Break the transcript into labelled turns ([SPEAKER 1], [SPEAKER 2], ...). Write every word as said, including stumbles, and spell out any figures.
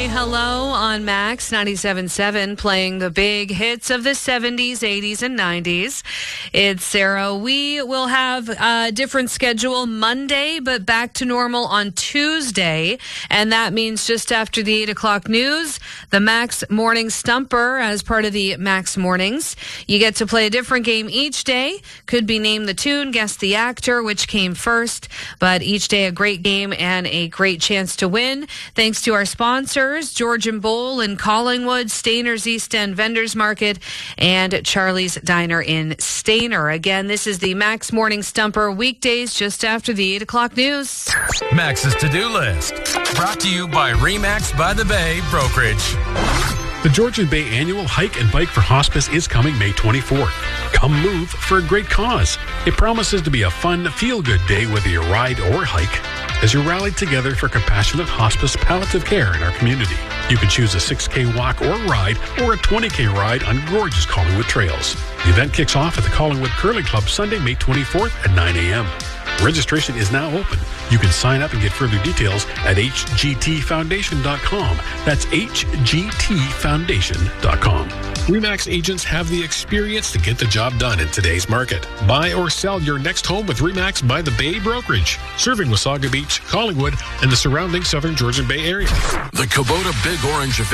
[SPEAKER 1] hello on Max ninety-seven point seven, playing the big hits of the seventies, eighties, and nineties. It's Sarah. We will have a different schedule Monday, but back to normal on Tuesday. And that means just after the eight o'clock news, the Max Morning Stumper as part of the Max Mornings. You get to play a different game each day. Could be name the tune, guess the actor, which came first. But each day a great game and a great chance to win. Thanks to our sponsors, Georgian Bowl in Collingwood, Stainer's East End Vendors Market, and Charlie's Diner in Stainer. Again, this is the Max Morning Stumper, weekdays just after the eight o'clock news.
[SPEAKER 2] Max's to-do list, brought to you by RE/MAX by the Bay Brokerage.
[SPEAKER 3] The Georgian Bay Annual Hike and Bike for Hospice is coming May twenty-fourth. Come move for a great cause. It promises to be a fun, feel-good day whether you ride or hike, as you rally together for compassionate hospice palliative care in our community. You can choose a six K walk or ride or a twenty K ride on gorgeous Collingwood trails. The event kicks off at the Collingwood Curling Club Sunday, May twenty-fourth at nine a.m. Registration is now open. You can sign up and get further details at h g t foundation dot com. That's h g t foundation dot com. RE/MAX agents have the experience to get the job done in today's market. Buy or sell your next home with RE/MAX by the Bay Brokerage, serving Wasaga Beach, Collingwood, and the surrounding southern Georgian Bay area.
[SPEAKER 2] The Kubota Big Orange